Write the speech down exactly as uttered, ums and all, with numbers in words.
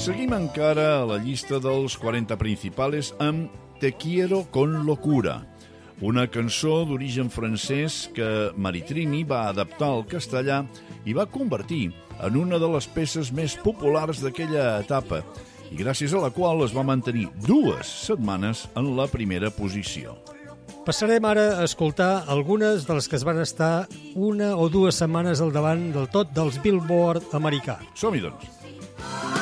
Seguim encara a la llista dels quaranta principales amb Te quiero con locura, una cançó d'origen francès que Maritrini va adaptar al castellà i va convertir en una de les peces més populars d'aquella etapa i gràcies a la qual es va mantenir dues setmanes en la primera posició. Passarem ara a escoltar algunes de les que es van estar una o dues setmanes al davant del tot dels Billboard americà. Som-hi, doncs.